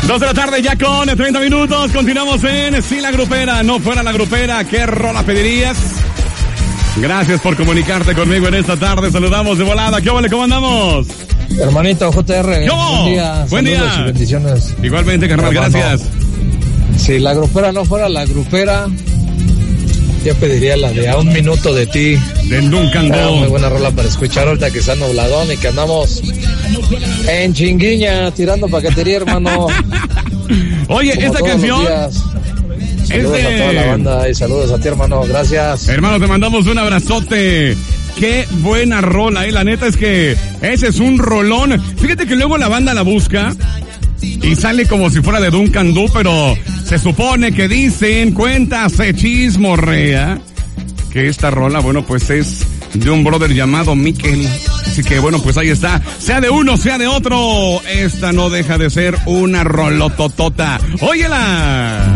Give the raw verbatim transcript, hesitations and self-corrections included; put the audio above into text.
Dos de la tarde ya con treinta minutos. Continuamos en Si la Grupera no fuera la Grupera. ¿Qué rola pedirías? Gracias por comunicarte conmigo en esta tarde. Saludamos de volada. ¿Qué vale? ¿Cómo andamos? Hermanito J R. ¿Cómo? Buen día. Buen día. Y bendiciones. Igualmente, carnal. Hermano, gracias. Si la grupera no fuera la grupera, yo pediría la de A un minuto de ti. De Duncan Ah, Do. muy buena rola para escuchar ahorita que está nubladón y que andamos en Chinguiña tirando paquetería, hermano. Oye, Como esta todos canción. los días. Saludos Es de- a toda la banda y saludos a ti, hermano. Gracias. Hermano, te mandamos un abrazote. Qué buena rola, eh. La neta es que ese es un rolón. Fíjate que luego la banda la busca y sale como si fuera de Duncan Du, pero se supone que dicen, cuenta, se chismorrea, que esta rola, bueno, pues es de un brother llamado Mikel. Así que, bueno, pues ahí está. Sea de uno, sea de otro, esta no deja de ser una rolototota. Óyela.